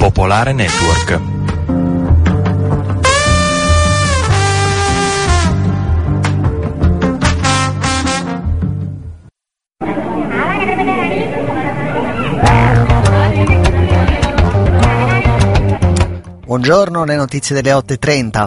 Popolare Network. Buongiorno, le notizie delle 8:30.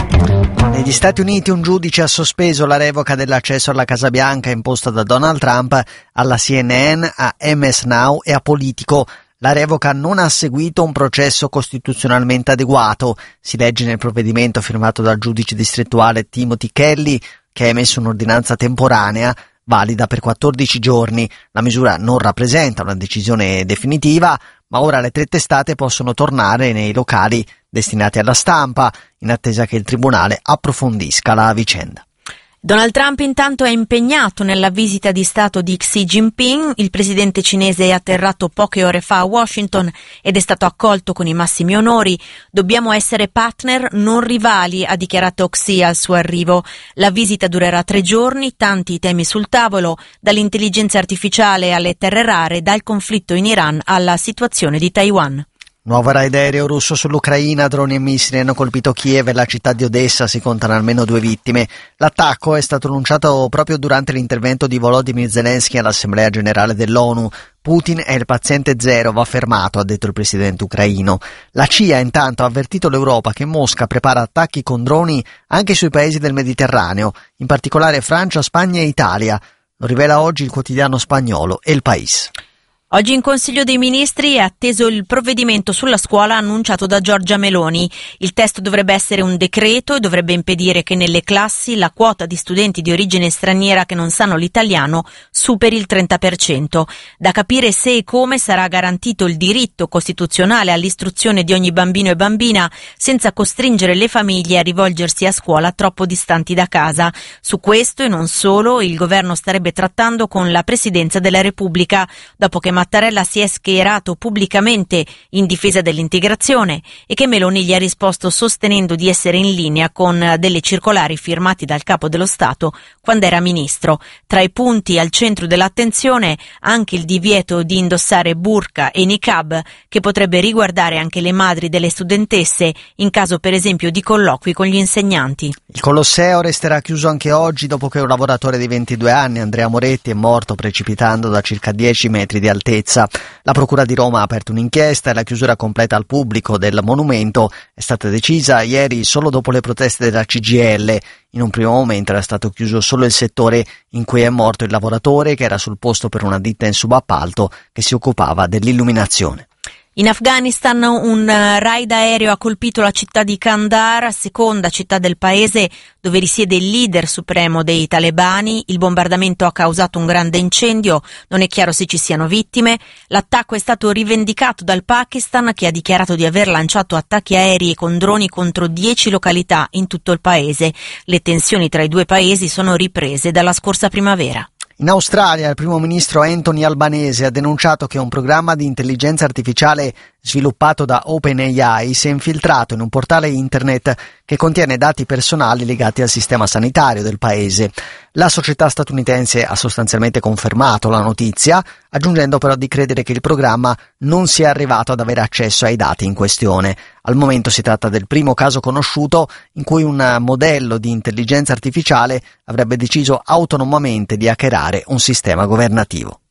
Negli Stati Uniti un giudice ha sospeso la revoca dell'accesso alla Casa Bianca imposta da Donald Trump alla CNN, a MS Now e a Politico. La revoca non ha seguito un processo costituzionalmente adeguato, si legge nel provvedimento firmato dal giudice distrettuale Timothy Kelly, che ha emesso un'ordinanza temporanea valida per 14 giorni. La misura non rappresenta una decisione definitiva, ma ora le tre testate possono tornare nei locali destinati alla stampa, in attesa che il tribunale approfondisca la vicenda. Donald Trump intanto è impegnato nella visita di Stato di Xi Jinping. Il presidente cinese è atterrato poche ore fa a Washington ed è stato accolto con i massimi onori. Dobbiamo essere partner, non rivali, ha dichiarato Xi al suo arrivo. La visita durerà 3 giorni, tanti i temi sul tavolo, dall'intelligenza artificiale alle terre rare, dal conflitto in Iran alla situazione di Taiwan. Nuovo raid aereo russo sull'Ucraina, droni e missili hanno colpito Kiev e la città di Odessa, si contano almeno 2 vittime. L'attacco è stato annunciato proprio durante l'intervento di Volodymyr Zelensky all'Assemblea Generale dell'ONU. Putin è il paziente zero, va fermato, ha detto il presidente ucraino. La CIA intanto ha avvertito l'Europa che Mosca prepara attacchi con droni anche sui paesi del Mediterraneo, in particolare Francia, Spagna e Italia. Lo rivela oggi il quotidiano spagnolo El País. Oggi in Consiglio dei Ministri è atteso il provvedimento sulla scuola annunciato da Giorgia Meloni. Il testo dovrebbe essere un decreto e dovrebbe impedire che nelle classi la quota di studenti di origine straniera che non sanno l'italiano superi il 30%. Da capire se e come sarà garantito il diritto costituzionale all'istruzione di ogni bambino e bambina senza costringere le famiglie a rivolgersi a scuola troppo distanti da casa. Su questo e non solo il governo starebbe trattando con la Presidenza della Repubblica, dopo che Mattarella si è schierato pubblicamente in difesa dell'integrazione e che Meloni gli ha risposto sostenendo di essere in linea con delle circolari firmati dal Capo dello Stato quando era ministro. Tra i punti al centro dell'attenzione anche il divieto di indossare burqa e niqab, che potrebbe riguardare anche le madri delle studentesse in caso per esempio di colloqui con gli insegnanti. Il Colosseo resterà chiuso anche oggi dopo che un lavoratore di 22 anni, Andrea Moretti, è morto precipitando da circa 10 metri di altezza. La Procura di Roma ha aperto un'inchiesta e la chiusura completa al pubblico del monumento è stata decisa ieri solo dopo le proteste della CGIL. In un primo momento era stato chiuso solo il settore in cui è morto il lavoratore, che era sul posto per una ditta in subappalto che si occupava dell'illuminazione. In Afghanistan un raid aereo ha colpito la città di Kandahar, seconda città del paese dove risiede il leader supremo dei talebani. Il bombardamento ha causato un grande incendio, non è chiaro se ci siano vittime. L'attacco è stato rivendicato dal Pakistan, che ha dichiarato di aver lanciato attacchi aerei con droni contro 10 località in tutto il paese. Le tensioni tra i due paesi sono riprese dalla scorsa primavera. In Australia il primo ministro Anthony Albanese ha denunciato che un programma di intelligenza artificiale sviluppato da OpenAI si è infiltrato in un portale internet che contiene dati personali legati al sistema sanitario del paese. La società statunitense ha sostanzialmente confermato la notizia, aggiungendo però di credere che il programma non sia arrivato ad avere accesso ai dati in questione. Al momento si tratta del primo caso conosciuto in cui un modello di intelligenza artificiale avrebbe deciso autonomamente di hackerare un sistema governativo.